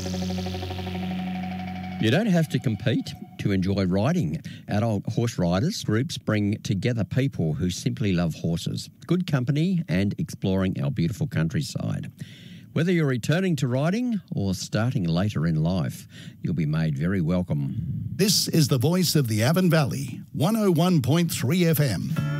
You don't have to compete to enjoy riding. Adult horse riders groups bring together people who simply love horses, good company and exploring our beautiful countryside. Whether you're returning to riding or starting later in life, you'll be made very welcome. This is the voice of the Avon Valley, 101.3 FM.